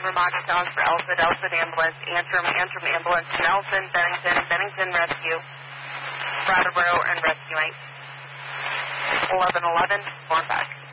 Mockatown for Alfred Ambulance, Antrim Ambulance, Nelson, Bennington Rescue, Brattleboro, and Rescue 8. 1111, form back.